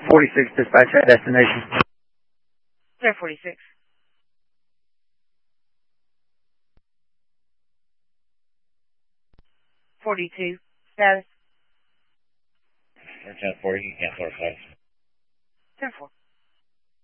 46 dispatch at destination. Clear 46. .42 status. Air 1040, you cancel our flights. 10-4.